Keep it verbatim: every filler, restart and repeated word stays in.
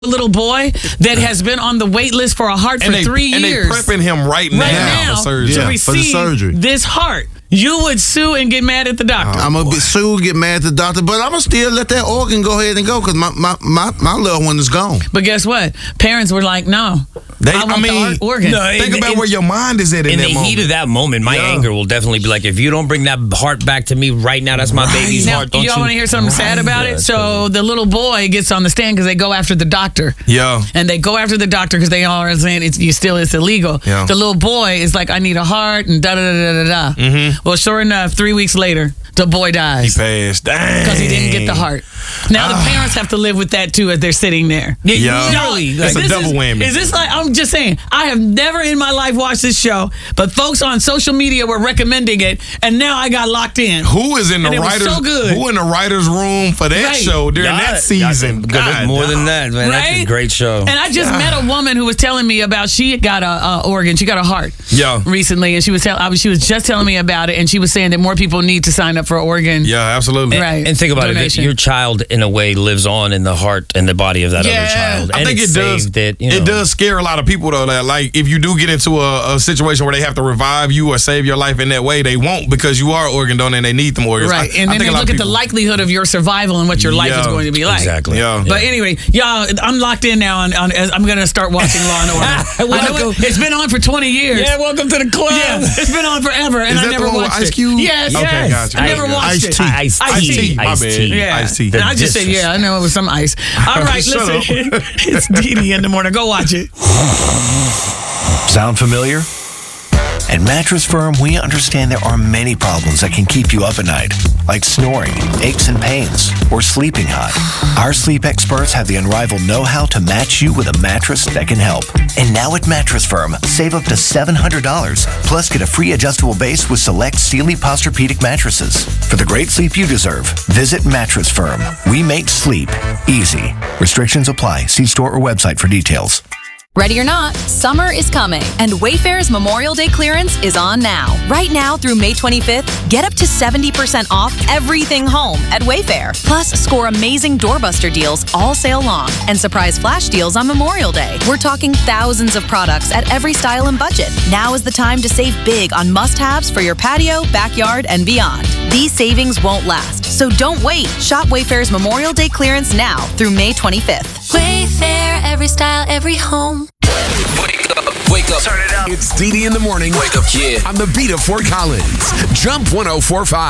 little boy that has been on the wait list for a heart for they, three and years. And they prepping him right, right now, now for surgery. to Yeah, receive for the surgery. this heart. You would sue and get mad at the doctor. I'm going to sue, get mad at the doctor, but I'm going to still let that organ go ahead and go because my, my, my, my little one is gone. But guess what? Parents were like, no. They, I want I mean, the heart organ. No, think in- about in- where your mind is at in, In that the moment. heat of that moment, my Yeah. anger will definitely be like, if you don't bring that heart back to me right now, that's my Right. baby's Now, heart. Don't y'all you? want to hear something sad about Yeah, it? that's So the little boy gets on the stand because they go after the doctor. Yeah. And they go after the doctor because they all are saying it's you still it's illegal. Yeah. The little boy is like, I need a heart and da da da da da da. Mm-hmm. Well, sure enough, three weeks later, the boy He dies passed. Dang. because he didn't get the heart. Now the parents have to live with that too as they're sitting there. Yeah. Literally, That's a this double is, whammy. Is this like, I'm just saying, I have never in my life watched this show, but folks on social media were recommending it, and now I got locked in. Who is in the And it was writers? so good. Who in the writers' room for that Right. show during God, that season? God, God, more than dog. that, man. That's a Right? great show. And I just met a woman who was telling me about she got a, a organ, she got a heart. Yeah. Recently, and she was tell, I was, she was just telling me about it, and she was saying that more people need to sign up for organ. Yeah, absolutely. Right. And think about Donation. it, your child in a way lives on in the heart and the body of that Yeah. other child. I And think it it does. saved It, you know. It does scare a lot of people though. That like if you do get into a, a situation where they have to revive you or save your life in that way, they won't because you are organ donor and they need them organs. Right. I, And I then think they a lot look of at the people- likelihood of your survival and what your life is Yeah. going to be like. Exactly. Yeah. But anyway, y'all, I'm locked in now on, on as I'm going to start watching Law and Order. I know Welcome. it, it's been on for twenty years. Yeah, welcome to the club. Yeah, it's been on forever, and Is I that the never one with watched Ice it. Cube? Yes, Okay, yes. gotcha. I never Gotcha. watched it. Ice-T. Ice Ice tea. tea. My Ice bad. tea. Yeah, Ice tea. and I just said, Delicious. yeah, I know it was some ice. All right, Shut listen, it's Dee Dee in the morning. Go watch it. Sound familiar? At Mattress Firm, we understand there are many problems that can keep you up at night, like snoring, aches and pains, or sleeping hot. Our sleep experts have the unrivaled know-how to match you with a mattress that can help. And now at Mattress Firm, save up to seven hundred dollars, plus get a free adjustable base with select Sealy Posturepedic mattresses. For the great sleep you deserve, visit Mattress Firm. We make sleep easy. Restrictions apply. See store or website for details. Ready or not, summer is coming, and Wayfair's Memorial Day clearance is on now. Right now through May twenty-fifth, get up to seventy percent off everything home at Wayfair. Plus, score amazing doorbuster deals all sale long and surprise flash deals on Memorial Day. We're talking thousands of products at every style and budget. Now is the time to save big on must-haves for your patio, backyard, and beyond. These savings won't last, so don't wait. Shop Wayfair's Memorial Day clearance now through May twenty-fifth. Wayfair, every style, every home. Wake up, wake up. Turn it up. It's Dee Dee in the morning. Wake up, yeah. On the beat of Fort Collins. Jump one oh four point five.